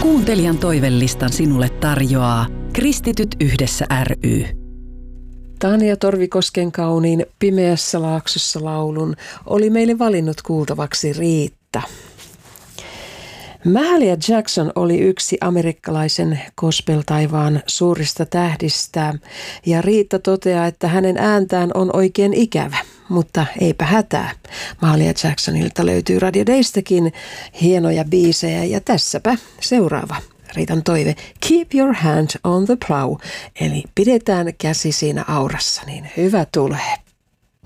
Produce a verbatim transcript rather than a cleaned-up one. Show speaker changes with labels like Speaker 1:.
Speaker 1: Kuuntelijan toivelistan sinulle tarjoaa Kristityt yhdessä ry.
Speaker 2: Tanja Torvikosken kauniin Pimeässä laaksossa laulun oli meille valinnut kuultavaksi Riitta. Mahalia Jackson oli yksi amerikkalaisen gospel-taivaan suurista tähdistä ja Riitta toteaa, että hänen ääntään on oikein ikävä, mutta eipä hätää. Mahalia Jacksonilta löytyy Radio Daystäkin hienoja biisejä ja tässäpä seuraava Riitan toive. Keep your hand on the plow, eli pidetään käsi siinä aurassa, niin hyvä tulee.